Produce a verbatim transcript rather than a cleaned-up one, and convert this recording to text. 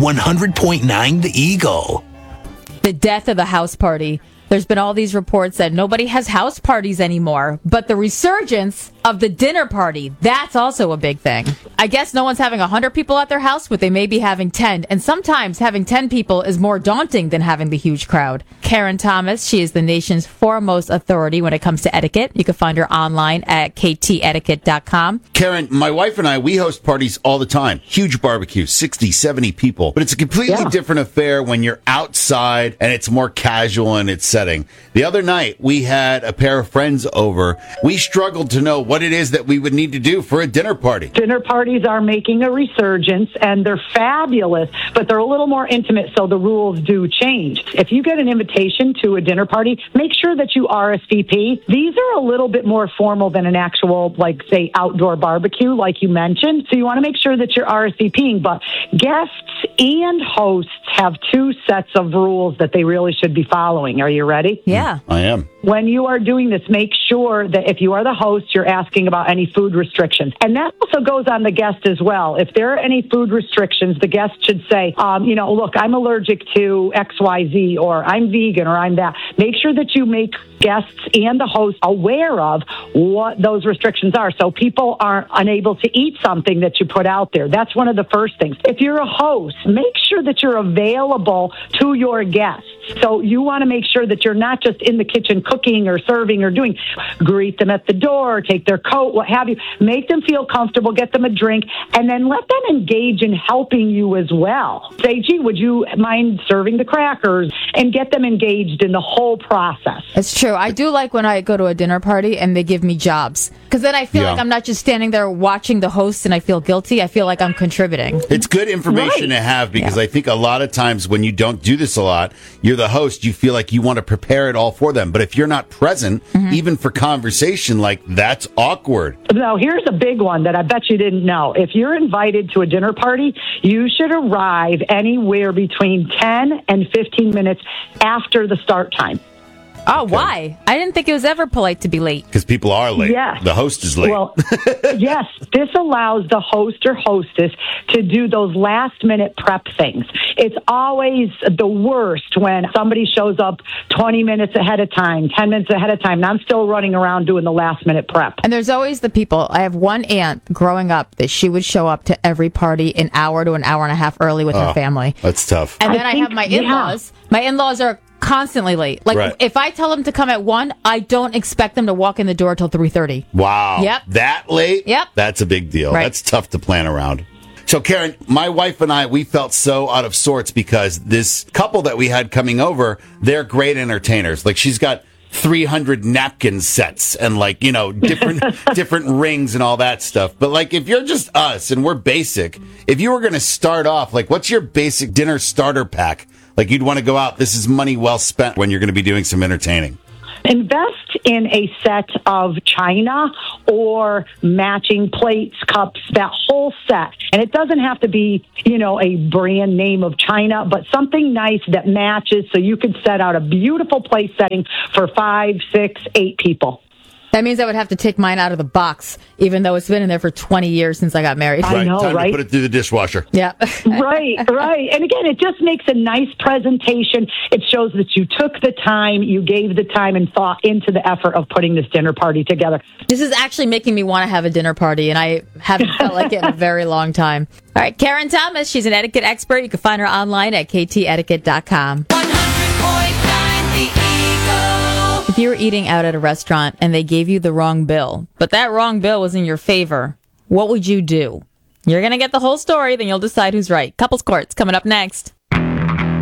one hundred point nine The Eagle. The death of the house party. There's been all these reports that nobody has house parties anymore, but the resurgence of the dinner party, that's also a big thing. I guess no one's having one hundred people at their house, but they may be having ten, and sometimes having ten people is more daunting than having the huge crowd. Karen Thomas, she is the nation's foremost authority when it comes to etiquette. You can find her online at k t etiquette dot com. Karen, my wife and I, we host parties all the time. Huge barbecues, sixty, seventy people. But it's a completely Yeah. different affair when you're outside and it's more casual in its setting. The other night, we had a pair of friends over. We struggled to know what it is that we would need to do for a dinner party. Dinner parties are making a resurgence, and they're fabulous, but they're a little more intimate, so the rules do change. If you get an invitation to a dinner party, make sure that you R S V P. These are a little bit more formal than an actual, like, say, outdoor barbecue, like you mentioned. So you want to make sure that you're RSVPing, but guests and hosts have two sets of rules that they really should be following. Are you ready? Yeah. I am. When you are doing this, make sure that if you are the host, you're asking about any food restrictions. And that also goes on the guest as well. If there are any food restrictions, the guest should say, um, you know, look, I'm allergic to X Y Z, or I'm vegan, or I'm that. Make sure that you make guests and the host aware of what those restrictions are, so people aren't unable to eat something that you put out there. That's one of the first things. If you're a host, make sure that you're available to your guests. So you want to make sure that you're not just in the kitchen cooking or serving or doing. Greet them at the door, take their coat, what have you. Make them feel comfortable, get them a drink, and then let them engage in helping you as well. Say, gee, would you mind serving the crackers? And get them engaged in the whole process. It's true. I do like when I go to a dinner party and they give me jobs, because then I feel Yeah. like I'm not just standing there watching the host and I feel guilty. I feel like I'm contributing. It's good information Right. to have, because Yeah. I think a lot of times when you don't do this a lot, you're the host, you feel like you want to prepare it all for them. But if you're not present, Mm-hmm. even for conversation, like, that's awkward. Now, here's a big one that I bet you didn't know. If you're invited to a dinner party, you should arrive anywhere between ten and fifteen minutes after the start time. Oh, why? I didn't think it was ever polite to be late. Because people are late. Yes. The host is late. Well, yes, this allows the host or hostess to do those last minute prep things. It's always the worst when somebody shows up twenty minutes ahead of time, ten minutes ahead of time, and I'm still running around doing the last minute prep. And there's always the people. I have one aunt growing up that she would show up to every party an hour to an hour and a half early with her Oh, family. That's tough. And I then I, think- have my yeah. in-laws. My in-laws are constantly late. Like, Right. if I tell them to come at one, I don't expect them to walk in the door till three thirty. Wow. Yep. That late? Yep. That's a big deal. Right. That's tough to plan around. So, Karen, my wife and I, we felt so out of sorts because this couple that we had coming over, they're great entertainers. Like, she's got three hundred napkin sets and, like, you know, different different rings and all that stuff. But, like, if you're just us and we're basic, if you were going to start off, like, what's your basic dinner starter pack? Like, you'd want to go out, this is money well spent when you're going to be doing some entertaining. Invest in a set of china or matching plates, cups, that whole set. And it doesn't have to be, you know, a brand name of china, but something nice that matches so you could set out a beautiful place setting for five, six, eight people. That means I would have to take mine out of the box, even though it's been in there for twenty years since I got married. I know, Time right? to put it through the dishwasher. Yeah. Right, right. And again, it just makes a nice presentation. It shows that you took the time, you gave the time and thought into the effort of putting this dinner party together. This is actually making me want to have a dinner party, and I haven't felt like it in a very long time. All right, Karen Thomas, she's an etiquette expert. You can find her online at k t etiquette dot com. one hundred point nine The Eagle. If you were eating out at a restaurant and they gave you the wrong bill, but that wrong bill was in your favor, what would you do? You're going to get the whole story, then you'll decide who's right. Couples Court's coming up next.